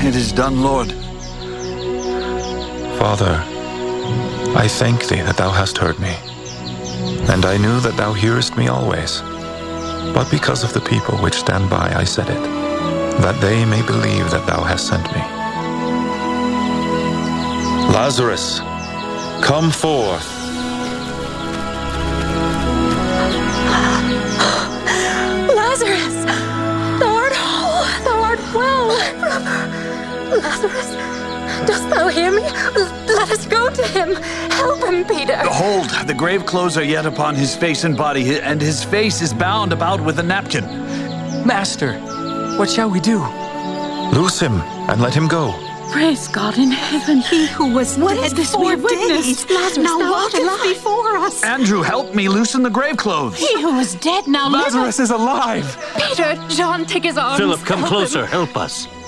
It is done, Lord. Father, I thank thee that thou hast heard me, and I knew that thou hearest me always. But because of the people which stand by I said it, that they may believe that thou hast sent me. Lazarus, come forth. Lazarus, thou art whole, thou art well. Lazarus, dost thou hear me? Let us go to him. Help him, Peter. Behold, the grave clothes are yet upon his face and body, and his face is bound about with a napkin. Master, what shall we do? Loose him and let him go. Praise God in heaven. He who was dead this we 4 have witnessed? days, Lazarus, now thou art walketh alive. before us. Andrew, help me loosen the grave clothes. He who was dead now liveth. Lazarus is alive! Peter, John, take his arms. Philip, come Help him. closer. Help us.